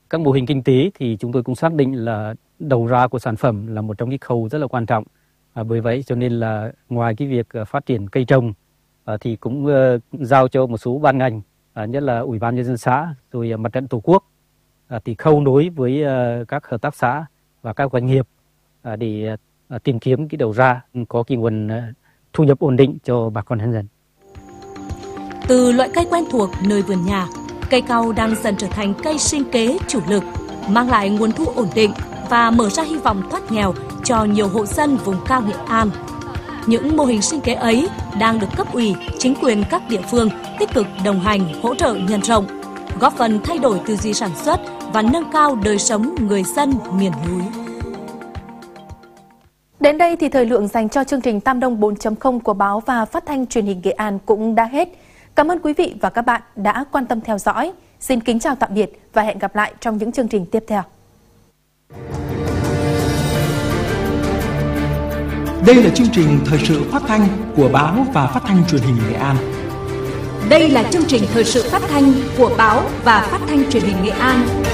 Các mô hình kinh tế thì chúng tôi cũng xác định là đầu ra của sản phẩm là một trong những khâu rất là quan trọng. Bởi vậy cho nên là ngoài cái việc phát triển cây trồng thì cũng giao cho một số ban ngành, nhất là Ủy ban Nhân dân xã rồi Mặt trận Tổ quốc thì khâu nối với các hợp tác xã và các doanh nghiệp để tìm kiếm cái đầu ra có cái nguồn thu nhập ổn định cho bà con nhân dân. Từ loại cây quen thuộc nơi vườn nhà, cây cau đang dần trở thành cây sinh kế chủ lực, mang lại nguồn thu ổn định và mở ra hy vọng thoát nghèo cho nhiều hộ dân vùng cao Nghệ An. Những mô hình sinh kế ấy đang được cấp ủy, chính quyền các địa phương tích cực đồng hành, hỗ trợ nhân rộng, góp phần thay đổi tư duy sản xuất và nâng cao đời sống người dân miền núi. Đến đây thì thời lượng dành cho chương trình Tam Đông 4.0 của báo và phát thanh truyền hình Nghệ An cũng đã hết. Cảm ơn quý vị và các bạn đã quan tâm theo dõi. Xin kính chào tạm biệt và hẹn gặp lại trong những chương trình tiếp theo. Đây là chương trình thời sự phát thanh của báo và phát thanh truyền hình Nghệ An. Đây là chương trình thời sự phát thanh của báo và phát thanh truyền hình Nghệ An.